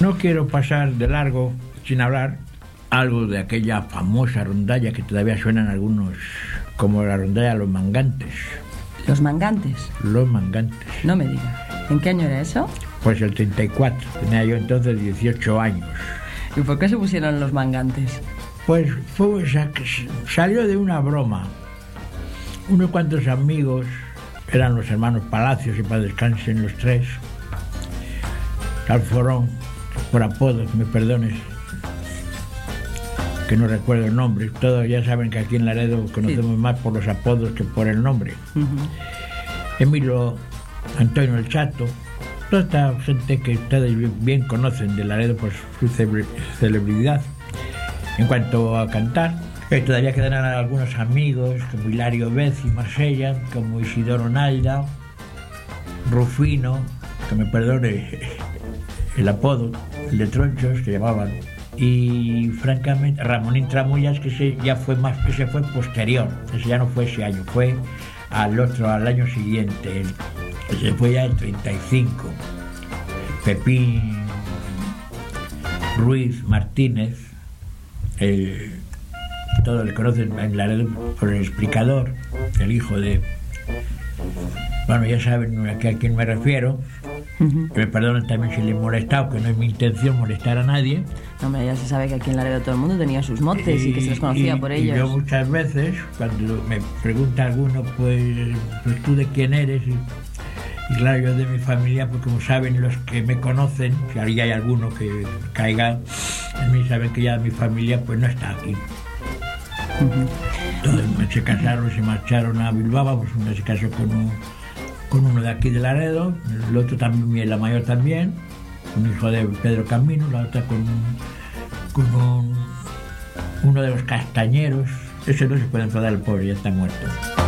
No quiero pasar de largo sin hablar algo de aquella famosa rondalla que todavía suenan algunos, como la rondalla Los Mangantes. ¿Los Mangantes? Los Mangantes. No me diga. ¿En qué año era eso? Pues el 34. Tenía yo entonces 18 años. ¿Y por qué se pusieron Los Mangantes? Pues salió de una broma. Unos cuantos amigos, eran los hermanos Palacios, y para descansen los tres. Alforón, por apodos, me perdones, que no recuerdo el nombre. Todos ya saben que aquí en Laredo conocemos más por los apodos que por el nombre. Emilio, Antonio el Chato, toda esta gente que ustedes bien conocen de Laredo por su celebridad. En cuanto a cantar, todavía quedarán algunos amigos como Hilario Bez y Marsella, como Isidoro Nalda, Rufino, que me perdone el apodo, el de Tronchos, que llamaban, y francamente Ramonín Tramullas, que ese fue posterior, ese ya no fue ese año, fue al año siguiente, ese fue ya el 35. Pepín Ruiz Martínez, todos le conocen en Laredo por el explicador, el hijo de... Bueno, ya saben a quién me refiero. Que me perdonen también si les he molestado, que no es mi intención molestar a nadie. Hombre, ya se sabe que aquí en Laredo todo el mundo tenía sus motes y que se les conocía por ellos. Y yo muchas veces, cuando me pregunta alguno, pues tú de quién eres, y claro, yo de mi familia, pues como saben los que me conocen, si ahí hay alguno que caiga en mí, saben que ya mi familia pues no está aquí. Todos se casaron, se marcharon a Bilbao, pues uno se casó con uno de aquí de Laredo, el otro también, la mayor también, un hijo de Pedro Camino, la otra con uno de los castañeros. Ese no se puede enfadar, el pobre, ya está muerto.